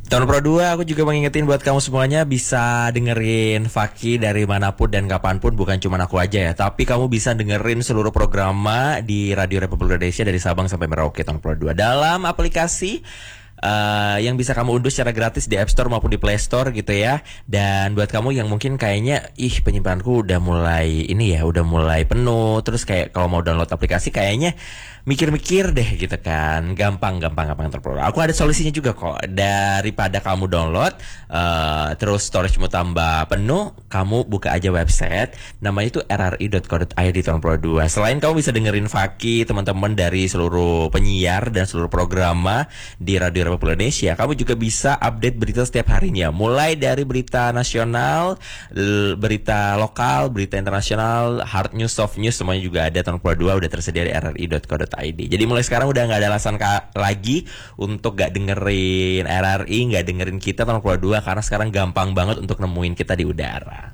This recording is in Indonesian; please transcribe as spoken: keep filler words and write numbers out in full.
Tahun Pro dua, aku juga mengingetin buat kamu semuanya bisa dengerin Faki dari manapun dan kapanpun. Bukan cuma aku aja ya, tapi kamu bisa dengerin seluruh programa di Radio Republik Indonesia dari Sabang sampai Merauke Tahun Pro dua dalam aplikasi Uh, yang bisa kamu unduh secara gratis di App Store maupun di Play Store gitu ya. Dan buat kamu yang mungkin kayaknya ih penyimpananku udah mulai ini ya, udah mulai penuh, terus kayak kalau mau download aplikasi kayaknya mikir-mikir deh gitu kan. Gampang gampang gampang terperoleh. Aku ada solusinya juga kok. Daripada kamu download uh, terus storage-mu tambah penuh, kamu buka aja website namanya itu r r i dot co dot i d tahun Pro dua. Selain kamu bisa dengerin Faki, teman-teman dari seluruh penyiar dan seluruh programa di Radio Republik Indonesia, kamu juga bisa update berita setiap harinya, mulai dari berita nasional, l- berita lokal, berita internasional, hard news, soft news, semuanya juga ada. Tahun Pro dua udah tersedia di r r i dot co dot i d. Jadi mulai sekarang udah nggak ada alasan ka- lagi untuk nggak dengerin R R I, nggak dengerin kita Tahun Pro dua, karena sekarang gampang banget untuk nemuin kita di udara.